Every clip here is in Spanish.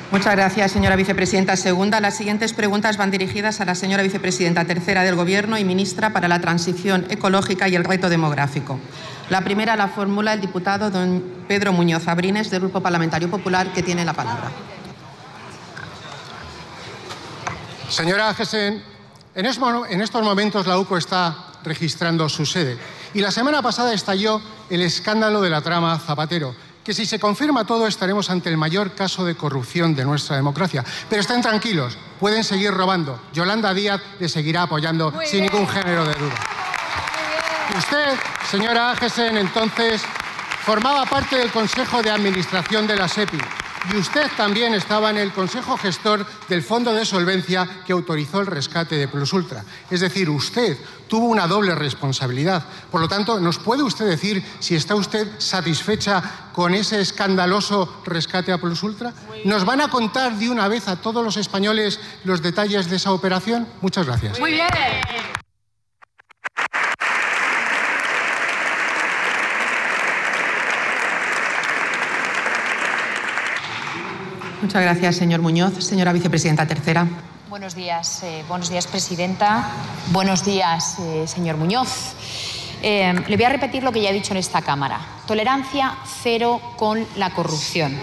Muchas gracias, señora vicepresidenta segunda. Las siguientes preguntas van dirigidas a la señora vicepresidenta tercera del Gobierno y ministra para la Transición Ecológica y el Reto Demográfico. La primera la formula el diputado don Pedro Muñoz Abrines, del Grupo Parlamentario Popular, que tiene la palabra. Señora Agesen, en estos momentos la UCO está registrando su sede y la semana pasada estalló el escándalo de la trama Zapatero, que si se confirma todo estaremos ante el mayor caso de corrupción de nuestra democracia. Pero estén tranquilos, pueden seguir robando. Yolanda Díaz le seguirá apoyando sin ningún género de duda. Y usted, señora Agesen, entonces formaba parte del Consejo de Administración de la SEPI. Y usted también estaba en el Consejo Gestor del Fondo de Solvencia que autorizó el rescate de Plus Ultra. Es decir, usted tuvo una doble responsabilidad. Por lo tanto, ¿nos puede usted decir si está usted satisfecha con ese escandaloso rescate a Plus Ultra? ¿Nos van a contar de una vez a todos los españoles los detalles de esa operación? Muchas gracias. Muy bien. Muchas gracias, señor Muñoz. Señora vicepresidenta tercera. Buenos días, presidenta. Buenos días, señor Muñoz. Le voy a repetir lo que ya he dicho en esta Cámara. Tolerancia cero con la corrupción.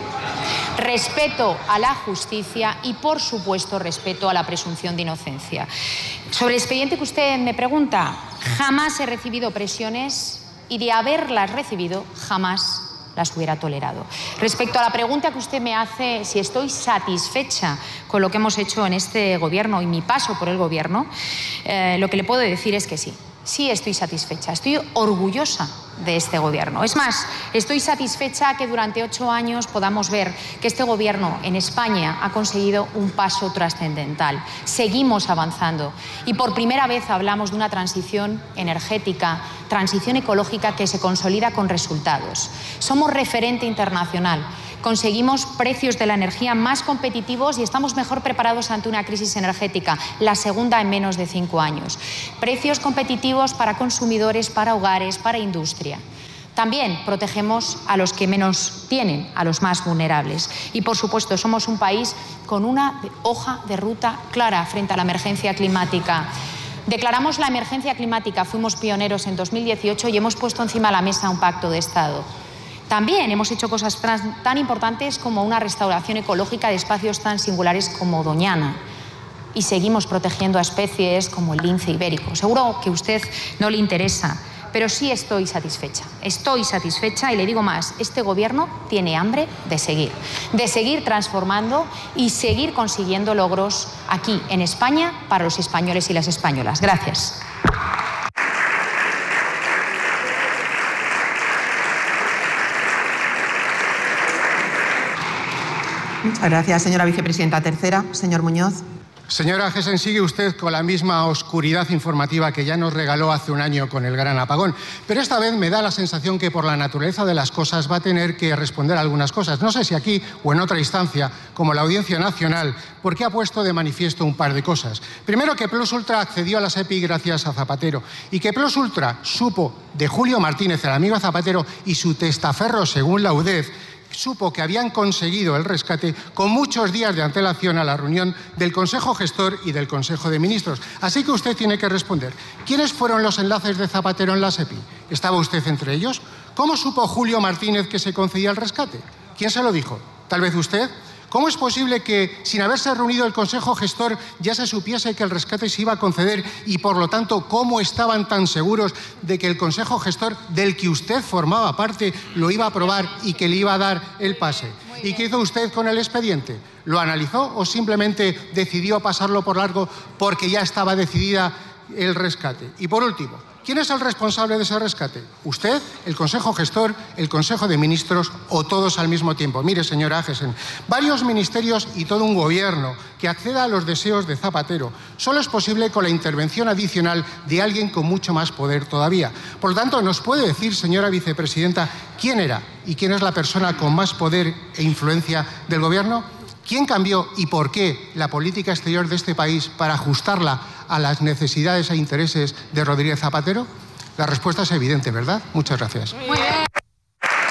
Respeto a la justicia y, por supuesto, respeto a la presunción de inocencia. Sobre el expediente que usted me pregunta, jamás he recibido presiones y, de haberlas recibido, jamás las hubiera tolerado. Respecto a la pregunta que usted me hace, si estoy satisfecha con lo que hemos hecho en este Gobierno y mi paso por el Gobierno, lo que le puedo decir es que sí. Sí estoy satisfecha, estoy orgullosa de este Gobierno. Es más, estoy satisfecha que durante 8 años podamos ver que este Gobierno en España ha conseguido un paso trascendental. Seguimos avanzando y por primera vez hablamos de una transición energética, transición ecológica que se consolida con resultados. Somos referente internacional. Conseguimos precios de la energía más competitivos y estamos mejor preparados ante una crisis energética, la segunda en menos de 5 años. Precios competitivos para consumidores, para hogares, para industria. También protegemos a los que menos tienen, a los más vulnerables. Y, por supuesto, somos un país con una hoja de ruta clara frente a la emergencia climática. Declaramos la emergencia climática, fuimos pioneros en 2018 y hemos puesto encima de la mesa un pacto de Estado. También hemos hecho cosas tan importantes como una restauración ecológica de espacios tan singulares como Doñana. Y seguimos protegiendo a especies como el lince ibérico. Seguro que a usted no le interesa, pero sí estoy satisfecha. Estoy satisfecha y le digo más, este Gobierno tiene hambre de seguir transformando y seguir consiguiendo logros aquí en España para los españoles y las españolas. Gracias. Muchas gracias, señora vicepresidenta tercera. Señor Muñoz. Señora Agesen, sigue usted con la misma oscuridad informativa que ya nos regaló hace un año con el gran apagón. Pero esta vez me da la sensación que por la naturaleza de las cosas va a tener que responder a algunas cosas. No sé si aquí o en otra instancia, como la Audiencia Nacional, porque ha puesto de manifiesto un par de cosas. Primero, que Plus Ultra accedió a la SEPI gracias a Zapatero y que Plus Ultra supo de Julio Martínez, el amigo Zapatero, y su testaferro, según la UDEF, supo que habían conseguido el rescate con muchos días de antelación a la reunión del Consejo Gestor y del Consejo de Ministros. Así que usted tiene que responder. ¿Quiénes fueron los enlaces de Zapatero en la SEPI? ¿Estaba usted entre ellos? ¿Cómo supo Julio Martínez que se concedía el rescate? ¿Quién se lo dijo? ¿Tal vez usted? ¿Cómo es posible que, sin haberse reunido el Consejo Gestor, ya se supiese que el rescate se iba a conceder y, por lo tanto, cómo estaban tan seguros de que el Consejo Gestor, del que usted formaba parte, lo iba a aprobar y que le iba a dar el pase? ¿Y qué hizo usted con el expediente? ¿Lo analizó o simplemente decidió pasarlo por largo porque ya estaba decidida el rescate? Y, por último, ¿quién es el responsable de ese rescate? ¿Usted, el Consejo Gestor, el Consejo de Ministros o todos al mismo tiempo? Mire, señora Agesen, varios ministerios y todo un gobierno que acceda a los deseos de Zapatero solo es posible con la intervención adicional de alguien con mucho más poder todavía. Por lo tanto, ¿nos puede decir, señora vicepresidenta, quién era y quién es la persona con más poder e influencia del gobierno? ¿Quién cambió y por qué la política exterior de este país para ajustarla a las necesidades e intereses de Rodríguez Zapatero? La respuesta es evidente, ¿verdad? Muchas gracias. Muy bien.